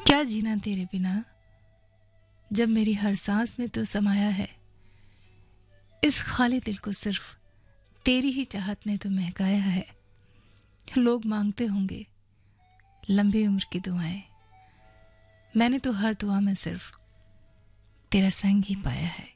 क्या जीना तेरे बिना, जब मेरी हर सांस में तो समाया है। इस खाली दिल को सिर्फ तेरी ही चाहत ने तो महकाया है। लोग मांगते होंगे लंबी उम्र की दुआएं, मैंने तो हर दुआ में सिर्फ तेरा संग ही पाया है।